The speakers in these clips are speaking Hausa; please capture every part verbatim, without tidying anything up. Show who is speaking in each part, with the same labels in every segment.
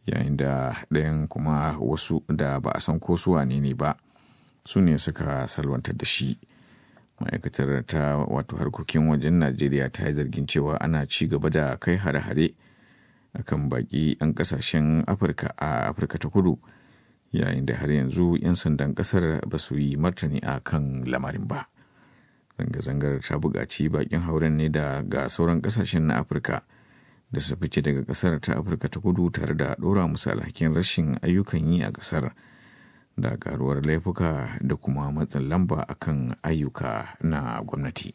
Speaker 1: yayin da ɗayan kuma wasu da ba a san ko su wane ne ba su ne suka salwantar da shi. Ma'aikatar ta wato harkokin wajen Najeriya ta yi zargin cewa ana ci gaba da kai hare-hare akan baki 'yan kasashen Afirka a Afirka ta Kudu, yayin da har yanzu 'yan sandan kasar ba su yi martani a kan lamarin ba. Zanga-zangar ta buƙaci bakin hauren ne da ga sauran kasashen na Afirka da su fice daga kasar ta Afirka ta Kudu tare da ɗora musu alhakin rashin ayyukan yi a kasar da karuwar laifuka da kuma matsin lamba akan ayyuka na gwamnati.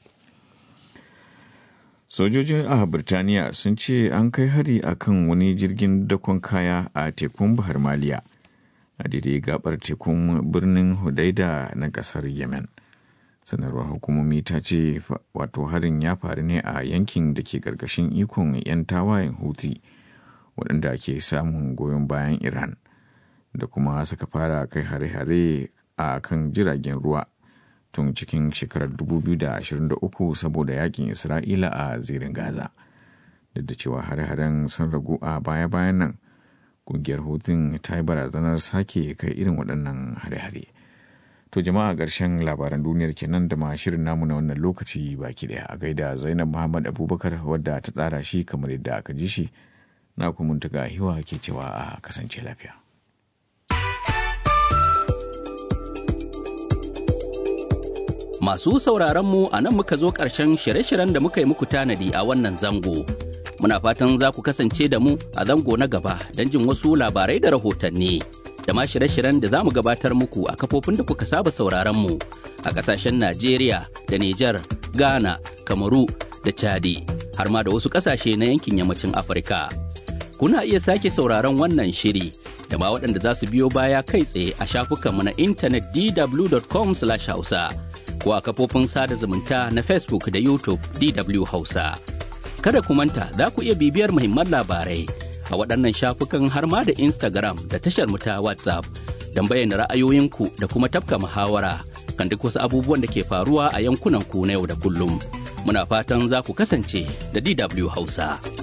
Speaker 1: Sojojin a Birtaniya sun ce an kai hari akan wani jirgin dakon kaya a tekun Bahar Maliya a daidai gabar tekun birnin Hudaida na kasar Yemen. Sanarwar hukumomi ta ce wato harin ya faru ne a yankin da ke karkashin ikon 'yan tawayen Houthi waɗanda ke samun goyon bayan Iran da kuma suka fara kai hare-hare a kan jiragen ruwa tun cikin shekarar dubu biyu da ashirin da uku saboda yakin Isra'ila a zirin Gaza. Duk da cewa hare-haren sun ragu a baya-bayan nan, ƙungiyar Houthi ta yi barazanar sake kai irin waɗannan hare-hare. To jama'a, ƙarshen labaran duniyar kenan da ma shirin namu na wannan lokaci baki ɗaya. A gaida Zainab Muhammad Abubakar wadda ta tsara shi kamar yadda aka ji shi, na kuma tuga hiwa ke cewa a kasance lafiya.
Speaker 2: Masu sauraronmu a nan muka zo ƙarshen shirye-shiryen da muka yi muku tanadi a wannan zango. Muna fatan za ku kasance da mu a zango na gaba don jin wasu labarai da rahotanni. Da ma shirye-shiryen da za mu gabatar muku a kafofin da kuka saba sauraronmu a ƙasashen Najeriya da Nijar, Ghana, Kamaru da Chadi, har ma da wasu ƙasashe na yankin yammacin Afirka. Kuna iya sake sauraron wannan shiri da ma waɗanda za su biyo baya kai tsaye a shafukanmu na intanet d w dot com slash hausa. ko a kafofin sada zumunta na Facebook da YouTube D W Hausa. Kada ku manta za ku iya bibiyar muhimman labarai a waɗannan shafukan har ma da Instagram da tashar mu ta WhatsApp don bayyana ra'ayoyinku da kuma tafka muhawara kan duk wasu abubuwan da ke faruwa a yankunan ku na yau da kullum. Muna fatan za ku kasance da D W Hausa.